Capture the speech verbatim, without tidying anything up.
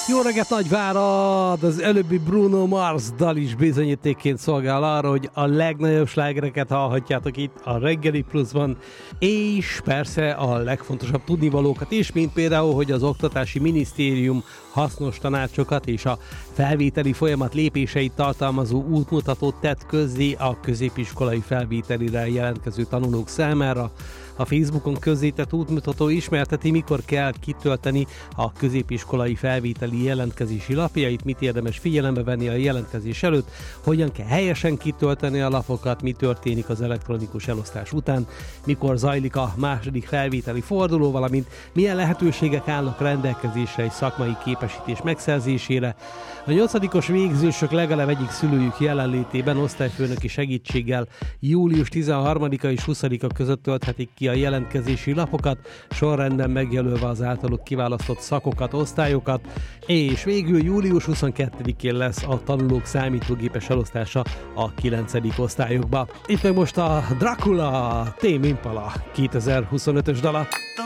Jó reggelt, Nagyvárad! Az előbbi Bruno Mars dal is bizonyítékként szolgál arra, hogy a legnagyobb slágereket hallhatjátok itt a Reggeli Pluszban, és persze a legfontosabb tudnivalókat is, mint például, hogy az Oktatási Minisztérium hasznos tanácsokat és a felvételi folyamat lépéseit tartalmazó útmutatót tett közzé a középiskolai felvételire jelentkező tanulók számára. A Facebookon közzétett útmutató ismerteti, mikor kell kitölteni a középiskolai felvételi jelentkezési lapjait, mit érdemes figyelembe venni a jelentkezés előtt, hogyan kell helyesen kitölteni a lapokat, mi történik az elektronikus elosztás után, mikor zajlik a második felvételi forduló, valamint milyen lehetőségek állnak rendelkezésre egy szakmai képesítés megszerzésére. A nyolcadikos végzősök legalább egyik szülőjük jelenlétében osztályfőnöki segítséggel július tizenharmadika és huszadika között tölthetik ki a jelentkezési lapokat, sorrendben megjelölve az általuk kiválasztott szakokat, osztályokat, és végül július huszonkettedikén lesz a tanulók számítógépes elosztása a kilencedik osztályokba. Itt meg most a Dracula Tame Impala kétezer-huszonötös dala.